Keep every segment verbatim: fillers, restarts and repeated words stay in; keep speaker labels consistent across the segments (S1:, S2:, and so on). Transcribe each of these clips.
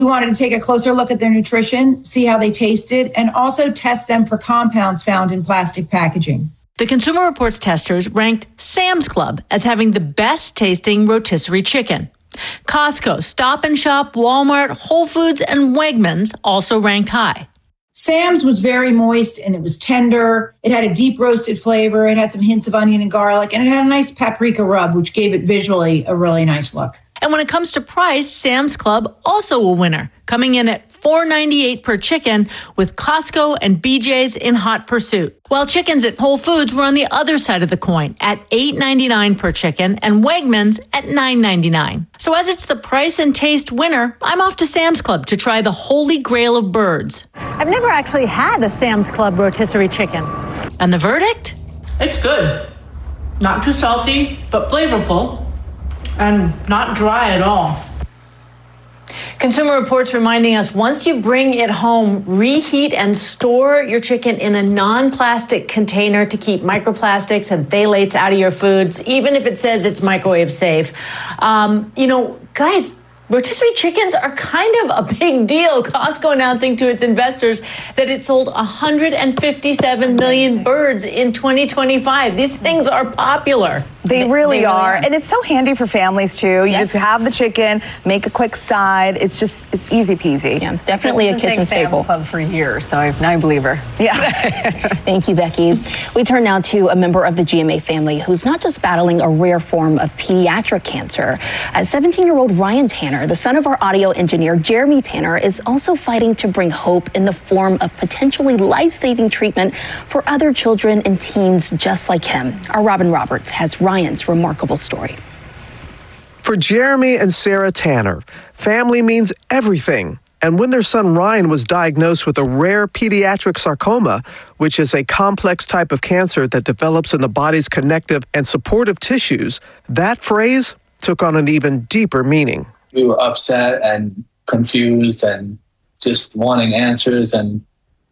S1: We wanted to take a closer look at their nutrition, see how they tasted, and also test them for compounds found in plastic packaging.
S2: The Consumer Reports testers ranked Sam's Club as having the best tasting rotisserie chicken. Costco, Stop and Shop, Walmart, Whole Foods, and Wegmans also ranked high.
S1: Sam's was very moist and it was tender. It had a deep roasted flavor. It had some hints of onion and garlic, and it had a nice paprika rub, which gave it visually a really nice look.
S2: And when it comes to price, Sam's Club also a winner, coming in at four ninety-eight per chicken, with Costco and B J's in hot pursuit. While chickens at Whole Foods were on the other side of the coin at eight ninety-nine per chicken and Wegmans at nine ninety-nine. So as it's the price and taste winner, I'm off to Sam's Club to try the holy grail of birds.
S3: I've never actually had a Sam's Club rotisserie chicken.
S2: And the verdict?
S4: It's good. Not too salty, but flavorful. And not dry at all.
S2: Consumer Reports reminding us, once you bring it home, reheat and store your chicken in a non-plastic container to keep microplastics and phthalates out of your foods, even if it says it's microwave safe. Um, you know, guys, rotisserie chickens are kind of a big deal. Costco announcing to its investors that it sold one hundred fifty-seven million birds in twenty twenty-five. These things are popular.
S5: They really are. And it's so handy for families, too. You
S6: Yes.
S5: just have the chicken, make a quick side. It's just, it's easy peasy.
S6: Yeah, definitely a kitchen staple.
S7: Club for years, so I, I believe her.
S5: Yeah.
S6: Thank you, Becky. We turn now to a member of the G M A family who's not just battling a rare form of pediatric cancer. As seventeen-year-old Ryan Tanner, the son of our audio engineer Jeremy Tanner, is also fighting to bring hope in the form of potentially life-saving treatment for other children and teens just like him. Our Robin Roberts has Ryan's remarkable story.
S8: For Jeremy and Sarah Tanner, family means everything. And when their son Ryan was diagnosed with a rare pediatric sarcoma, which is a complex type of cancer that develops in the body's connective and supportive tissues, that phrase took on an even deeper meaning.
S9: We were upset and confused and just wanting answers and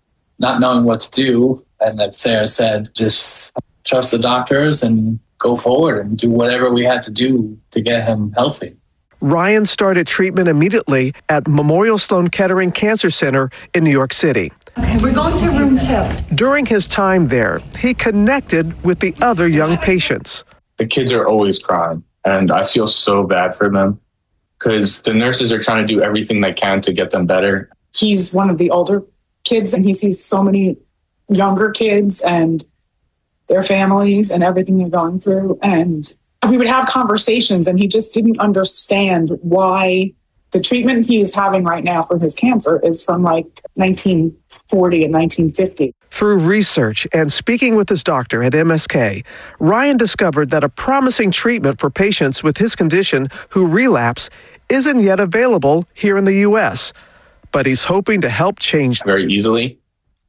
S9: not knowing what to do. And like Sarah said, just trust the doctors and go forward and do whatever we had to do to get him healthy.
S8: Ryan started treatment immediately at Memorial Sloan Kettering Cancer Center in New York City.
S1: Okay, we're going to room two.
S8: During his time there, he connected with the other young patients.
S10: The kids are always crying, and I feel so bad for them because the nurses are trying to do everything they can to get them better.
S11: He's one of the older kids, and he sees so many younger kids and their families and everything they're going through. And we would have conversations, and he just didn't understand why the treatment he's having right now for his cancer is from like nineteen forty and nineteen fifty.
S8: Through research and speaking with his doctor at M S K, Ryan discovered that a promising treatment for patients with his condition who relapse isn't yet available here in the U S, but he's hoping to help change
S10: very easily.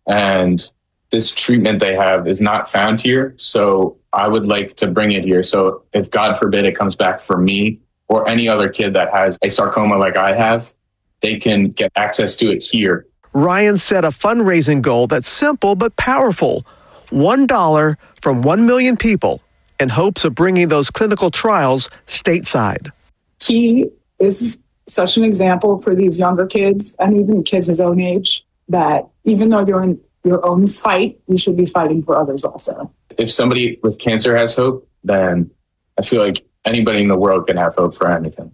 S10: And this treatment they have is not found here, so I would like to bring it here. So if God forbid it comes back for me or any other kid that has a sarcoma like I have, they can get access to it here.
S8: Ryan set a fundraising goal that's simple but powerful. one dollar from one million people in hopes of bringing those clinical trials stateside.
S11: He is such an example for these younger kids and even kids his own age that even though you're in your own fight, you should be fighting for others also.
S10: If somebody with cancer has hope, then I feel like anybody in the world can have hope for anything.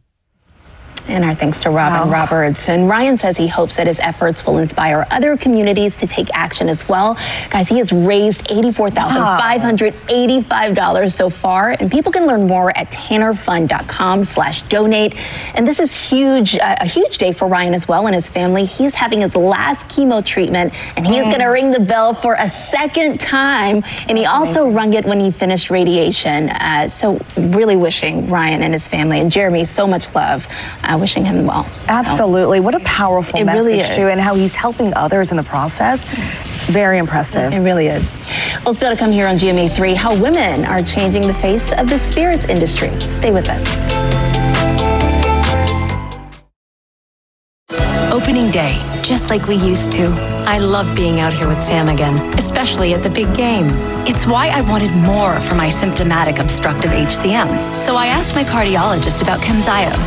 S6: And our thanks to Robin
S5: Wow.
S6: Roberts. And Ryan says he hopes that his efforts will inspire other communities to take action as well. Guys, he has raised eighty-four thousand five hundred eighty-five dollars so far. And people can learn more at tannerfund.com slash donate. And this is huge, uh, a huge day for Ryan as well and his family. He's having his last chemo treatment, and he is going to ring the bell for a second time. And he
S5: That's
S6: also
S5: amazing.
S6: rung it when he finished radiation. Uh, so really wishing Ryan and his family and Jeremy so much love. Uh, wishing him well.
S5: Absolutely. What a powerful
S6: It
S5: message,
S6: really is.
S5: too, and how he's helping others in the process. Very impressive.
S6: It really is. Well, still to come here on G M A three, how women are changing the face of the spirits industry. Stay with us.
S12: Opening day, just like we used to. I love being out here with Sam again, especially at the big game. It's why I wanted more for my symptomatic obstructive H C M. So I asked my cardiologist about Camzyos.